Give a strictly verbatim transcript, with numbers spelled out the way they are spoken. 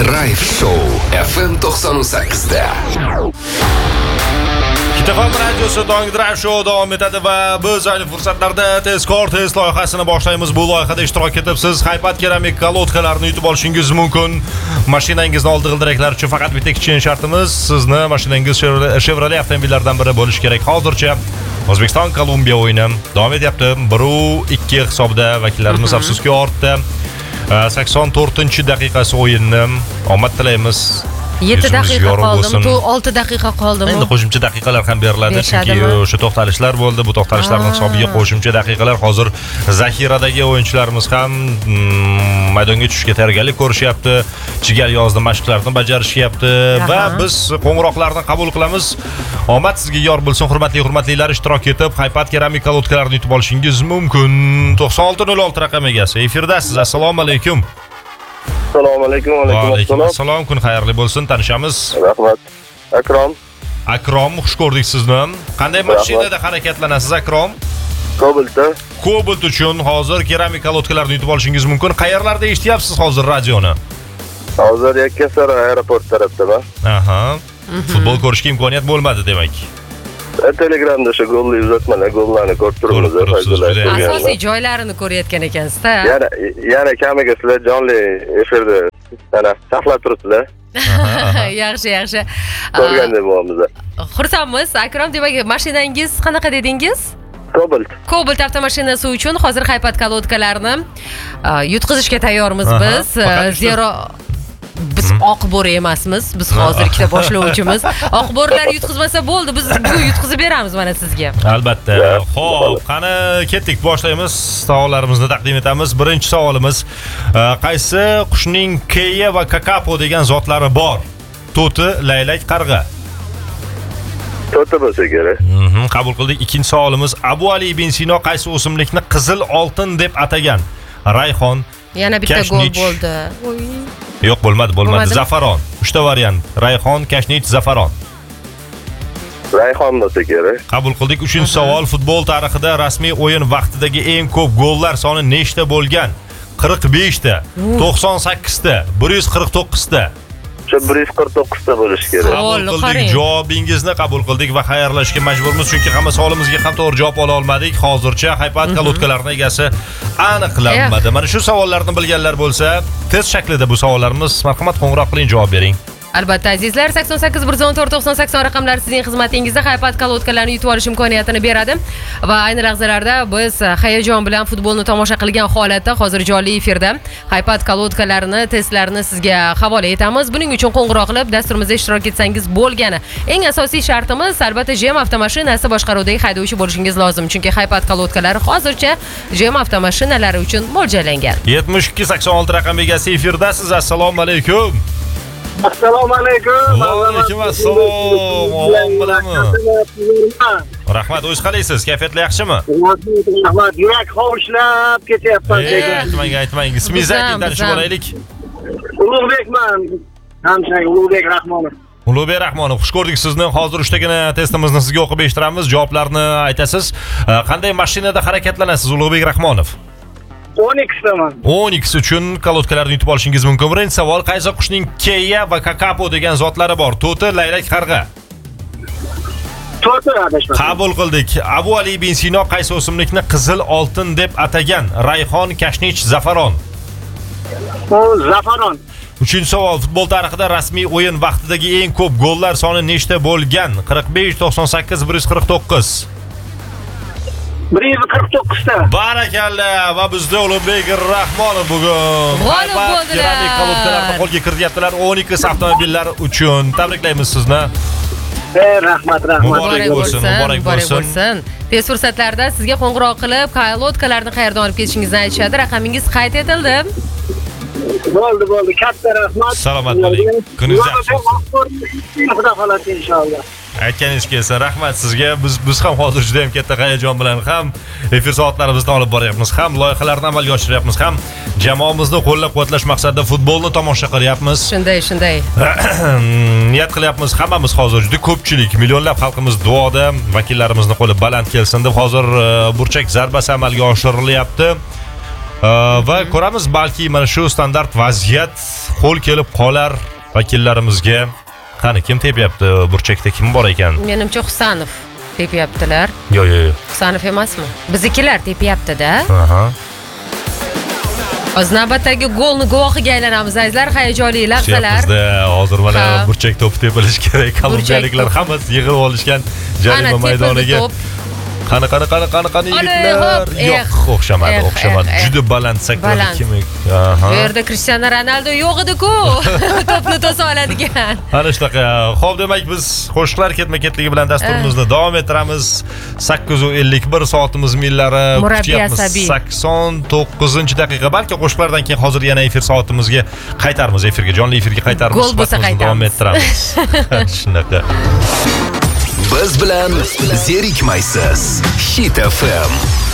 Drive Show F M to'qson sakkizda. Kitafon radiosi Dong Drive Show davom etadi va biz ayni fursatlarda tezkor test loyihasini boshlaymiz. Bu loyihada ishtirok etib siz Haypat keramik kolodkalarni yutib olishingiz mumkin. Mashinangizni oldi g'ildiraklar uchun faqat bitta kichkina shartimiz, sizni mashinangiz Chevrolet avtomobillaridan biri bo'lishi kerak. Hozircha O'zbekiston Kolumbiya o'yini davom etyapti. bir ikki hisobda vakillarimiz afsuski ortda. sakson to'rtinchi daqiqasi o'yinni omad tilaymiz. yetti daqiqa qoldi. Bu olti daqiqa qoldimi? Endi qo'shimcha daqiqalar ham beriladi, chunki o'sha to'xtalishlar bo'ldi. Bu to'xtalishlarning hisobiga qo'shimcha daqiqalar. Hozir zaxiradagi o'yinchilarimiz ham maydonga tushishga tayyorgarlik ko'rishyapti. Chigal yozdi mashqlarni bajarishyapti va biz qo'ng'iroqlarni qabul qilamiz. Omad sizga yor bo'lsin, hurmatli hurmatlilar, ishtirok etib Haypat keramik kolodkalarni yutib olishingiz mumkin. to'qson olti nol olti raqam egasi efirdasiz. Assalomu alaykum. Assalomu alaykum. Alaykum assalom. Kun xayrli bo'lsin. Tanishamiz. Rahmat. Akrom. Akrom, xush ko'rdik sizni. Qanday mashinada harakatlanasiz, Akrom? Kobaltda. Kobalt uchun hozir keramik kolodkalarni yutib olishingiz mumkin. Qayerlarda eshityapsiz hozir radioni? Hozir Yakkasaroy aeroport tarafdaman. Aha. Futbol ko'rishga imkoniyat bo'lmadi demak. Telegramda o'sha golli uzatmalar, gollarni ko'rib turibmiz. Asosiy joylarini ko'rayotgan ekansiz-da. Yana yana kamiga sizlar jonli efirda mana saqlab turibsizlar. Yaxshi, yaxshi. Ko'rganda bo'lamiz. Xursandmiz. Akrom, demak, mashinangiz qanaqa dedingiz? Cobalt. Cobalt avtomashinasi uchun hozir Haypat kolodkalarni yutqizishga tayyormiz biz. Zero biz oq bo'ri emasmiz. Biz hozir ikkita boshlovchimiz. Oq bo'rilar yutqizmasa bo'ldi. Biz bugun yutqizib beramiz mana sizga. Albatta. Xo'p, qani ketdik, boshlaymiz. Savollarimizni taqdim etamiz. Birinchi savolimiz: qaysi qushning keya va kakapo degan zotlari bor? To'ti, laylak, qarg'a. To'ti bo'lsa kerak. Mhm, qabul qildik. Ikkinchi savolimiz: Abu Ali ibn Sino qaysi o'simlikni qizil oltin deb atagan? Rayhon, yana bitta gol bo'ldi. Yo'q, bo'lmadi, bo'lmadi. Zafaron. uchta variant. Rayhon, kashnich, zafaron. Rayhon bo'lsa kerak. Qabul qildik. Uchinchi savol: futbol tarixida rasmiy o'yin vaqtidagi eng ko'p gollar soni nechta bo'lgan? qirq besh ta, to'qson sakkiz ta, bir yuz qirq to'qqiz ta. bir yuz qirq to'qqiz ta bo'lishi kerak. Qabul qildik. Javobingizni qabul qildik va xayrlashishga majburmiz, chunki hamma savolimizga ham to'g'ri javob ola olmadik. Hozircha Haypat kolodkalarining egasi aniqlanmadi. Mana shu savollarni bilganlar bo'lsa, test shaklida bu savollarimiz, marhamat qo'ng'iroq qiling, javob bering. Albatta azizlar, sakson sakkiz bir yuz o'n to'rt to'qson sakson raqamlari sizning xizmatingizda. Haypat kolodkalarni yutib olish imkoniyatini beradi va ayni lahzalarda biz hayajon bilan futbolni tomosha qilgan holatda hozir jonli efirda Haypat kolodkalarini testlarini sizga havola etamiz. Buning uchun qo'ng'iroq qilib dasturimizda ishtirok etsangiz bo'lgani. Eng asosiy shartimiz albatta J E M avtomashinasi boshqaruvidagi haydovchi bo'lishingiz lozim, chunki Haypat kolodkalari hozircha J E M avtomashinalari uchun mo'ljallangan. yetmish ikki sakson olti raqam egasi efirdasiz. Assalomu alaykum. Assalomu alaykum. Va alaykum assalom. Omon bilanmi? Rahmat, o'z qalaysiz? Kayfiyatlar yaxshimi? Rahmat, yurak hovuchlab ketyapman. Aytmang, aytmang. Ismingizni ayting, tanishib olaylik. Ulug'bekman. Hamshang Ulug'bek Rahmonov. Ulug'bek Rahmonov, xush ko'rdik sizni. Hozir uchtagina testimizni sizga o'qib eshittiramiz. Javoblarni aytasiz. Qanday mashinada harakatlanasiz, Ulug'bek Rahmonov? o'n ikkitaman. o'n ikkisi uchun kolodkalarni yutib olishingiz mumkin. Birinchi savol: qaysi qushning keya va kakapo degan zotlari bor? To'ti, laylak, qarg'a. To'ti adashma. Qabul qildik. Abu Ali ibn Sino qaysi o'simlikni qizil oltin deb atagan? Rayhon, kashnich, zafaron. O, zafaron. Uchinchi savol: futbol tarixida rasmiy o'yin vaqtidagi eng ko'p gollar soni nechta bo'lgan? qirq besh, to'qson sakkiz, bir yuz qirq to'qqiz. bir yuz qirq to'qqiz ta. Barakalla. Va bizda Ulug'bek Rahmonov bugun g'olib bo'ldilar. Kolodkalarni qo'lga kirityaptilar o'n ikki avtomobillar uchun. Tabriklaymiz sizni. Ey, rahmat, rahmat. Muborak bo'lsin, muborak bo'lsin. Tez fursatlarda sizga qo'ng'iroq qilib, kolodkalarni qayerdan olib ketishingizni aytishadi. Raqamingiz qayd etildi. Bo'ldi, bo'ldi. Katta rahmat. Salomat bo'ling. Kuningiz yaxshi bo'lsin. Xudo xolasi inshaalloh. Aytganingiz kelsa, rahmat sizga. Biz biz ham hozir juda ham katta hayajon bilan ham efir soatlarimizni olib boryapmiz, ham loyihalarni amalga oshiryapmiz, ham jamoamizni qo'llab-quvvatlash maqsadida futbolni tomosha qilyapmiz. Shunday, shunday. Niyat qilyapmiz hammamiz hozir juda ko'pchilik, millionlab xalqimiz duoda, vakillarimizni qo'li baland kelsin deb hozir burchak zarbasi amalga oshirilyapti. Va ko'ramiz, balki mana shu standart vaziyat qo'l kelib qolar vakillarimizga. Qani kim tepyapti? Burchakda kim bor ekan? Menimcha Husanov tepyaptilar. Yo'q, yo'q, yo'q. Husanov emasmi? Biznikilar tepyapti-da. Aha. Hozir navbatdagi golni guvohiga aylanamiz, azizlar. Hayajonli lahzalar. Bizda hozir mana Ha. burchak to'pi tepilishi kerak. Kolumbiyaliklar hammasi yig'ilib olishgan jarima maydoniga. Qani, qani, qani, qani, qani yigitlar. Yo'q, o'xshamadi, o'xshamadi. Juda baland sakradi kim? Aha. Bu yerda Cristiano Ronaldo yo'q edi-ku. To'pni to'sa oladigan. Ana shunaqa. Xo'p, demak biz qo'shiqlar ketma-ketligi bilan dasturimizni davom ettiramiz. sakkiz ellik bir soatimiz millari kutyapmiz. sakson to'qqizinchi daqiqa. Balki qo'shiqlardan keyin hozir yana efir soatimizga qaytarmiz, efirga, jonli efirga qaytarmiz. Gol bo'lsa qaytaramiz. Davom ettiramiz. Shunaqa. Biz bilan zerikmaysiz. Hit F M.